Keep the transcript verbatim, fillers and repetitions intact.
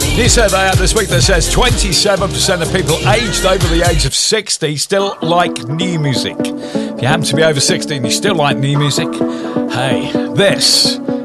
New survey out this week that says twenty-seven percent of people aged over the age of sixty still like new music. If you happen to be over sixty and you still like new music, hey, this